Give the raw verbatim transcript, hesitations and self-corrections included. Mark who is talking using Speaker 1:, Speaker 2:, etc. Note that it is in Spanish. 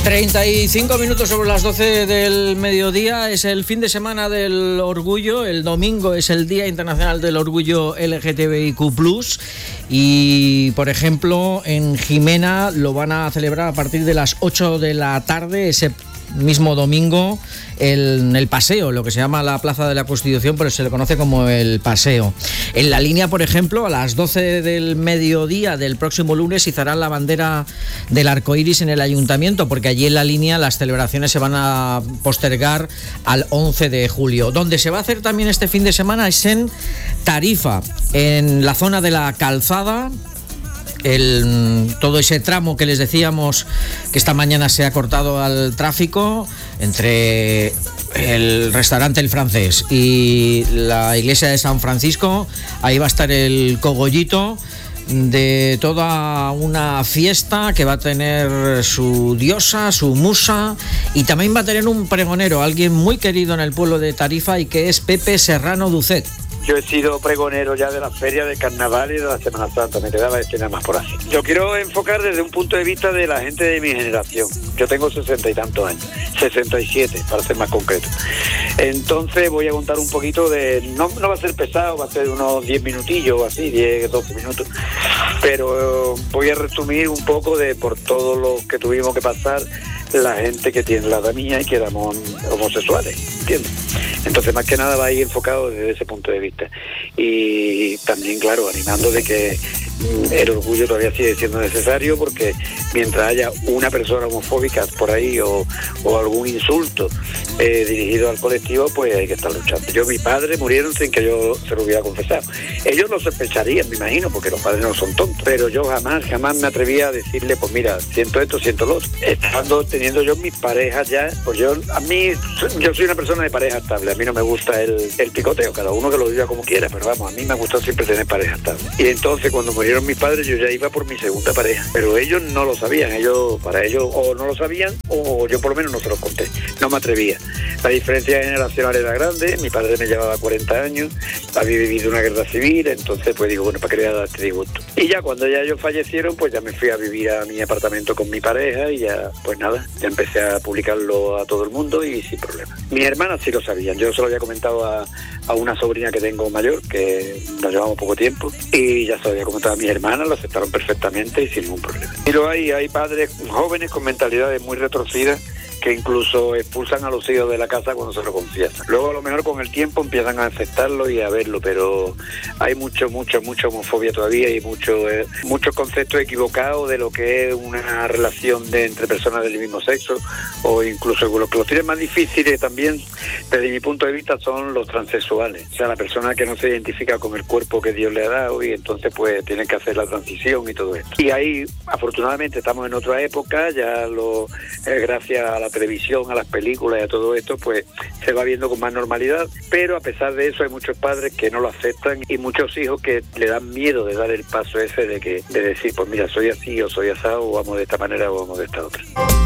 Speaker 1: treinta y cinco minutos sobre las doce del mediodía. Es el fin de semana del orgullo. El domingo es el Día Internacional del Orgullo L G T B I Q plus, y por ejemplo en Jimena lo van a celebrar a partir de las ocho de la tarde ese mismo domingo en el, el paseo, lo que se llama la Plaza de la Constitución, pero se le conoce como el paseo. En La Línea, por ejemplo, a las doce del mediodía del próximo lunes izarán la bandera del arco iris en el ayuntamiento, porque allí en La Línea las celebraciones se van a postergar al once de julio. Donde se va a hacer también este fin de semana es en Tarifa, en la zona de la Calzada. El, todo ese tramo que les decíamos que esta mañana se ha cortado al tráfico entre el restaurante El Francés y la iglesia de San Francisco, ahí va a estar el cogollito de toda una fiesta que va a tener su diosa, su musa, y también va a tener un pregonero, alguien muy querido en el pueblo de Tarifa, y que es Pepe Serrano Ducet.
Speaker 2: Yo he sido pregonero ya de la feria de carnaval y de la Semana Santa, me quedaba este nada más por así. Yo quiero enfocar desde un punto de vista de la gente de mi generación. Yo tengo sesenta y tantos años, sesenta y siete para ser más concreto. Entonces voy a contar un poquito de, no, no va a ser pesado, va a ser unos diez minutillos o así, diez, doce minutos, pero voy a resumir un poco de por todo lo que tuvimos que pasar la gente que tiene la edad mía y que éramos homosexuales, ¿entiendes? Entonces más que nada va a ir enfocado desde ese punto de vista, y también, claro, animando de que el orgullo todavía sigue siendo necesario, porque mientras haya una persona homofóbica por ahí o, o algún insulto eh, dirigido al colectivo, pues hay que estar luchando. Yo, mis padres murieron sin que yo se lo hubiera confesado. Ellos lo sospecharían, me imagino, porque los padres no son tontos, pero yo jamás, jamás me atrevía a decirle, pues mira, siento esto, siento lo otro. Estando teniendo yo mis parejas ya, pues yo, a mí, yo soy una persona de pareja estable, a mí no me gusta el, el picoteo, cada uno que lo viva como quiera, pero vamos, a mí me ha gustado siempre tener pareja estable. Y entonces cuando murieron mis padres yo ya iba por mi segunda pareja, pero ellos no lo sabían, ellos, para ellos o no lo sabían o yo por lo menos no se los conté, no me atrevía. La diferencia generacional era grande, mi padre me llevaba cuarenta años, había vivido una guerra civil, entonces pues digo, bueno, para que le voy a dar este disgusto. Y ya cuando ya ellos fallecieron, pues ya me fui a vivir a mi apartamento con mi pareja y ya, pues nada, ya empecé a publicarlo a todo el mundo y sin problema. Mis hermanas sí lo sabían, yo se lo había comentado a, a una sobrina que tengo mayor, que nos llevamos poco tiempo, y ya se lo había comentado a mis hermanas, lo aceptaron perfectamente y sin ningún problema. Pero hay, hay padres jóvenes con mentalidades muy retorcidas que incluso expulsan a los hijos de la casa cuando se lo confiesan. Luego a lo mejor con el tiempo empiezan a aceptarlo y a verlo, pero hay mucho, mucho, mucha homofobia todavía y mucho, eh, muchos conceptos equivocados de lo que es una relación de, entre personas del mismo sexo, o incluso lo que los tiene más difíciles también, desde mi punto de vista, son los transexuales. O sea, la persona que no se identifica con el cuerpo que Dios le ha dado y entonces pues tienen que hacer la transición y todo esto. Y ahí, afortunadamente, estamos en otra época, ya lo eh, gracias a la televisión, a las películas y a todo esto, pues se va viendo con más normalidad, pero a pesar de eso hay muchos padres que no lo aceptan y muchos hijos que le dan miedo de dar el paso ese de que de decir, pues mira, soy así o soy asado, o vamos de esta manera o vamos de esta otra.